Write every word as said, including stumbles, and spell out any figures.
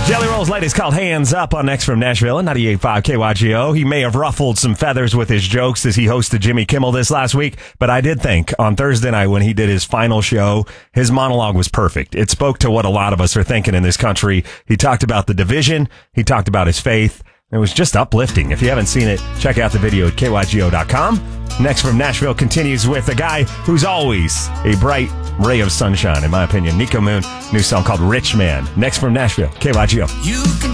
Jelly Roll's latest called Hands Up on Next from Nashville and ninety-eight point five K Y G O. He may have ruffled some feathers with his jokes as he hosted Jimmy Kimmel this last week, but I did think on Thursday night when he did his final show, his monologue was perfect. It spoke to what a lot of us are thinking in this country. He talked about the division. He talked about his faith. It was just uplifting. If you haven't seen it, check out the video at K Y G O dot com. Next from Nashville continues with a guy who's always a bright ray of sunshine, in my opinion. Nico Moon, new song called Rich Man. Next from Nashville, K Y G O. You can